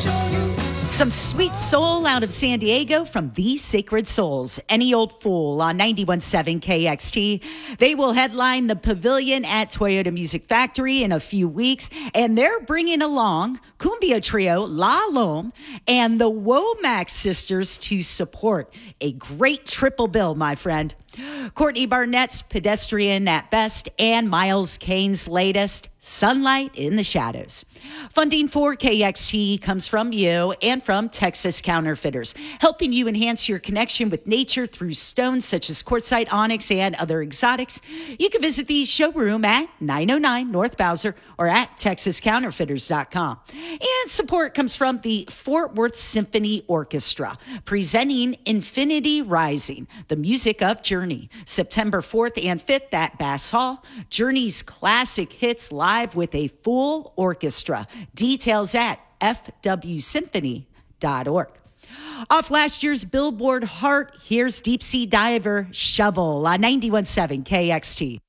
Some sweet soul out of San Diego from The Sacred Souls. Any Old Fool on 91.7 KXT. They will headline the Pavilion at Toyota Music Factory in a few weeks, and they're bringing along Cumbia Trio La Lome and the Womack Sisters to support a great triple bill, my friend. Courtney Barnett's Pedestrian at Best and Miles Kane's latest, Sunlight in the Shadows. Funding for KXT comes from you and from Texas Counterfeiters, helping you enhance your connection with nature through stones such as quartzite, onyx, and other exotics. You can visit the showroom at 909 North Bowser or at TexasCounterfeiters.com. And support comes from the Fort Worth Symphony Orchestra, presenting Infinity Rising, the music of Journey, September 4th and 5th at Bass Hall. Journey's classic hits live with a full orchestra. Details at fwsymphony.org. Off last year's Billboard Heart, here's Deep Sea Diver Shovel on 91.7 KXT.